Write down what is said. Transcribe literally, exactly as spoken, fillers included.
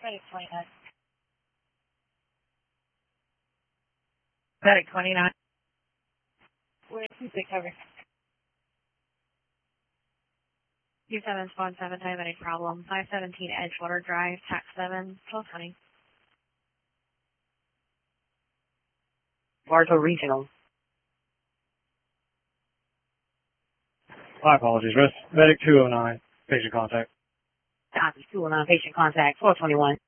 Medic twenty-nine. Medic twenty-nine. Where is the cover? two seven spawn seven, diabetic problem. five seventeen Edgewater Drive, tax seven, twelve twenty. Bartow Regional. My apologies, Risk. Medic two oh nine, patient contact. Copy, two oh nine, patient contact, four twenty-one.